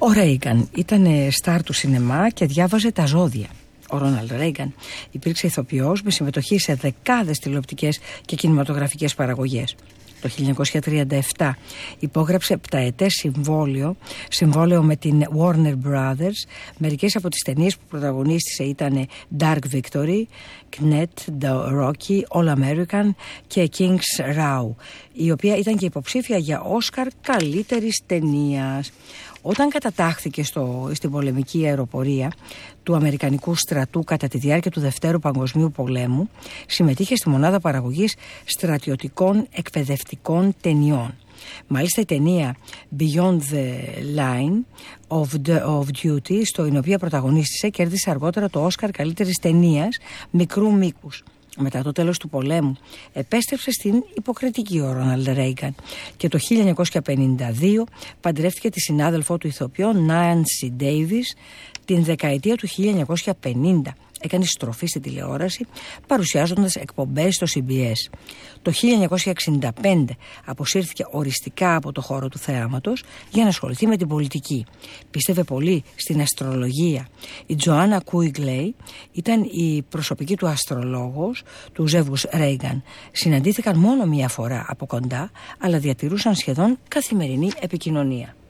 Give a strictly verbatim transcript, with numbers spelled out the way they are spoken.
Ο Ρέιγκαν ήταν στάρ του σινεμά και διάβαζε τα ζώδια. Ο Ρόναλντ Ρέιγκαν υπήρξε ηθοποιός με συμμετοχή σε δεκάδες τηλεοπτικές και κινηματογραφικές παραγωγές. Το χίλια εννιακόσια τριάντα επτά υπόγραψε επταετές συμβόλαιο, συμβόλαιο με την Warner Brothers. Μερικές από τις ταινίες που πρωταγωνίστησε ήταν Dark Victory, Knet, The Rocky, All American και King's Row, η οποία ήταν και υποψήφια για Όσκαρ καλύτερης ταινίας. Όταν κατατάχθηκε στο, στην πολεμική αεροπορία του Αμερικανικού στρατού κατά τη διάρκεια του Δευτέρου Παγκοσμίου Πολέμου, συμμετείχε στη μονάδα παραγωγής στρατιωτικών εκπαιδευτικών ταινιών. Μάλιστα η ταινία Beyond the Line of, the, of Duty, στην οποία πρωταγωνίστησε, κέρδισε αργότερα το Όσκαρ καλύτερης ταινίας μικρού μήκους. Μετά το τέλος του πολέμου επέστρεψε στην υποκριτική ο Ρόναλντ Ρέιγκαν και το χίλια εννιακόσια πενήντα δύο παντρεύτηκε τη συνάδελφό του ηθοποιό Νάνσι Ντέιβις την δεκαετία του χίλια εννιακόσια πενήντα. Έκανε στροφή στην τηλεόραση παρουσιάζοντας εκπομπές στο σι μπι ες. Το χίλια εννιακόσια εξήντα πέντε αποσύρθηκε οριστικά από το χώρο του θεάματος για να ασχοληθεί με την πολιτική. Πίστευε πολύ στην αστρολογία. Η Τζοάννα Κούιγκλεϊ ήταν η προσωπική του αστρολόγος του ζεύγους Ρέιγκαν. Συναντήθηκαν μόνο μία φορά από κοντά, αλλά διατηρούσαν σχεδόν καθημερινή επικοινωνία.